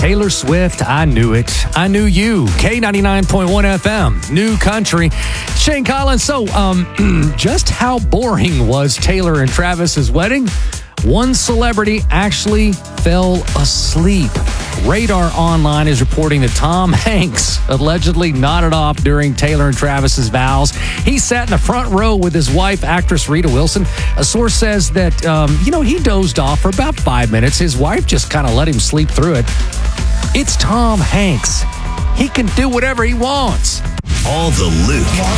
Taylor Swift, I Knew It. I Knew You. K99.1 FM, New Country. Shane Collins. So, just how boring was Taylor and Travis's wedding? One celebrity actually fell asleep. Radar Online is reporting that Tom Hanks allegedly nodded off during Taylor and Travis's vows. He sat in the front row with his wife, actress Rita Wilson. A source says that, he dozed off for about 5 minutes. His wife just kind of let him sleep through it. It's Tom Hanks. He can do whatever he wants. All the Luke